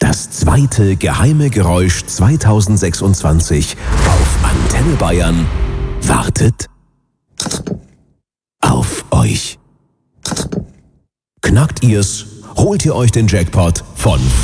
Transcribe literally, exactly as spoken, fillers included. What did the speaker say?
Das zweite geheime Geräusch zweitausendsechsundzwanzig auf Antenne Bayern wartet auf euch. Knackt ihr's? Holt ihr euch den Jackpot von